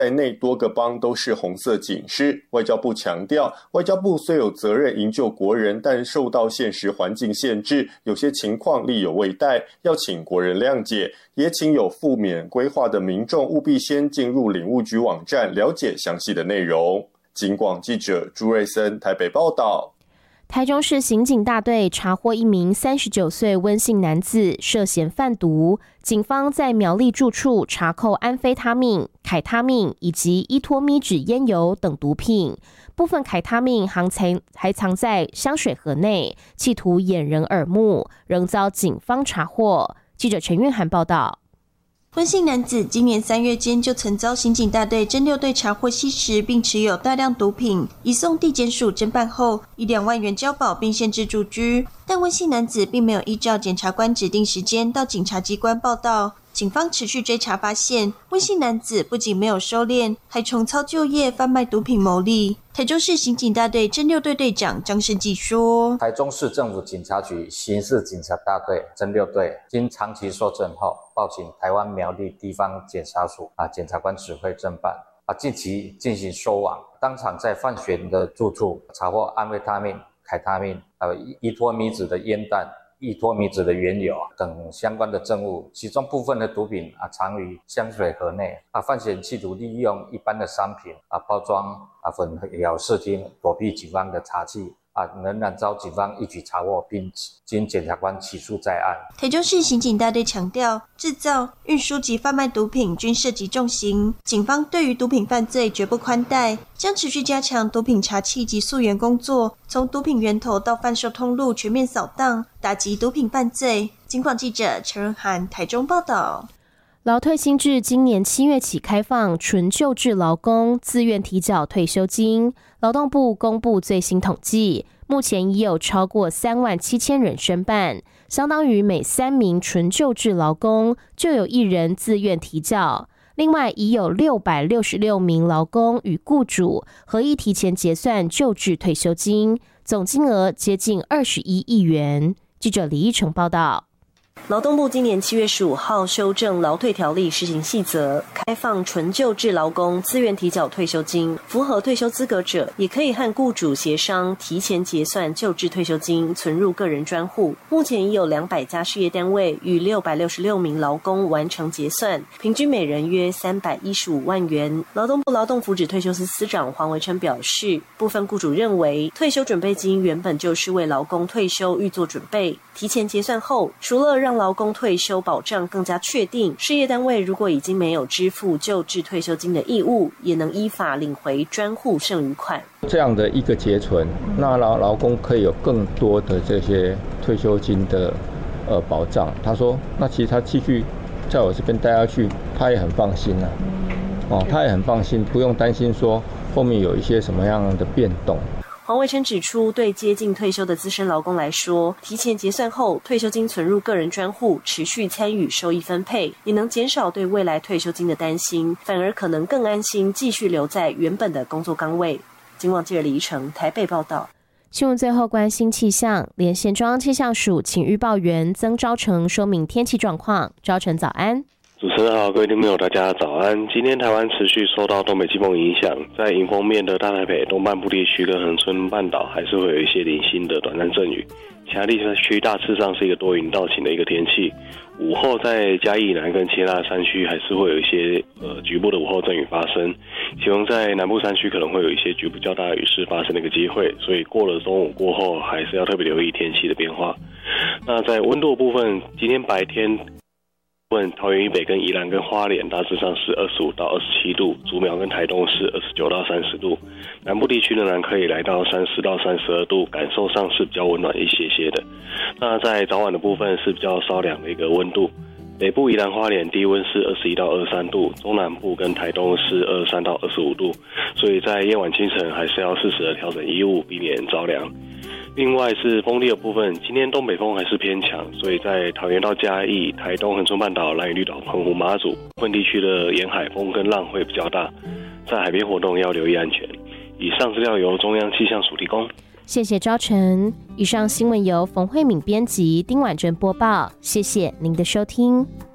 在内多个邦都是红色警示。外交部强调，外交部虽有责任营救国人，但受到现实环境限制，有些情况力有未逮，要请国人谅解。也请有赴缅规划的民众务必先进入领务局网站了解详细的内容。警广记者朱瑞森台北报道。 台中市刑警大队查获一名39岁温姓男子涉嫌贩毒，警方在苗栗住处查扣安非他命、凯他命以及依托咪酯烟油等毒品，部分凯他命还藏在香水盒内，企图掩人耳目，仍遭警方查获。记者陈韵涵报道。 温姓男子今年3月间就曾遭刑警大队侦六队查获吸食，并持有大量毒品，移送地检署侦办后，以2万元交保并限制住居。但温姓男子并没有依照检察官指定时间到警察机关报到。警方持续追查发现，温姓男子不仅没有收敛，还重操旧业，贩卖毒品牟利。台中市刑警大队侦六队队长张胜基说： 台中市政府警察局刑事警察大队侦六队经长期搜证后，报请台湾苗栗地方检察署检察官指挥侦办近期进行收网，当场在范玄的住处查获安非他命、凯他命还有依托咪酯的烟弹、依托咪酯的原油等相关的证物，其中部分的毒品藏于香水盒内。范闲企图利用一般的商品包装混淆视听，躲避警方的查缉。仍然遭警方一举查获，并经检察官起诉在案。 台中市刑警大队强调，制造、运输及贩卖毒品均涉及重刑，警方对于毒品犯罪绝不宽待，将持续加强毒品查缉及溯源工作，从毒品源头到贩售通路全面扫荡，打击毒品犯罪。警广记者陈润涵台中报道。 劳退新制今年7月起开放纯就制劳工自愿提缴退休金。劳动部公布最新统计，目前已有超过37000人申办，相当于每3名纯就制劳工就有1人自愿提缴。另外，已有666名劳工与雇主合意提前结算就制退休金，总金额接近21亿元。记者李义成报道。 劳动部今年7月15号修正劳退条例施行细则，开放纯就制劳工自愿提缴退休金，符合退休资格者也可以和雇主协商提前结算就制退休金，存入个人专户。目前已有200家事业单位与666名劳工完成结算，平均每人约315万元。劳动部劳动福祉退休司司长黄维琛表示，部分雇主认为退休准备金原本就是为劳工退休预做准备，提前结算后，除了让劳工退休保障更加确定，事业单位如果已经没有支付就制退休金的义务，也能依法领回专户剩余款。 这样的一个结存，那劳工可以有更多的这些退休金的保障。他说，那其实他继续在我这边待下去，他也很放心他也很放心，不用担心说后面有一些什么样的变动。 黄维琛指出，对接近退休的资深劳工来说，提前结算后，退休金存入个人专户，持续参与收益分配，也能减少对未来退休金的担心，反而可能更安心继续留在原本的工作岗位。警广记者李怡成台北报道。 新闻最后关心气象，连线中央气象署请预报员曾昭成说明天气状况。昭成早安。 主持人好，各位听众朋友大家早安。今天台湾持续受到东北季风影响，在迎风面的大台北东半部地区跟恒春半岛还是会有一些零星的短暂阵雨，其他地区大致上是一个多云到晴的一个天气。午后在嘉义南跟其他的山区还是会有一些局部的午后阵雨发生，其中在南部山区可能会有一些局部较大的雨势发生的一个机会，所以过了中午过后还是要特别留意天气的变化。那在温度的部分，今天白天桃园以北跟宜兰跟花莲大致上是25到27度，竹苗跟台东是29到30度，南部地区仍然可以来到30到32度，感受上是比较温暖一些些的。那在早晚的部分是比较稍凉的一个温度，北部宜兰花莲低温是21到23度，中南部跟台东是23到25度，所以在夜晚清晨还是要适时的调整衣物，避免着凉。另外是风力的部分，今天东北风还是偏强，所以在桃园到嘉义、台东、恒春半岛、兰屿绿岛、澎湖、马祖部分地区的沿海风跟浪会比较大，在海边活动要留意安全。以上资料由中央气象署提供。 谢谢昭成。以上新闻由冯慧敏编辑，丁婉珍播报。谢谢您的收听。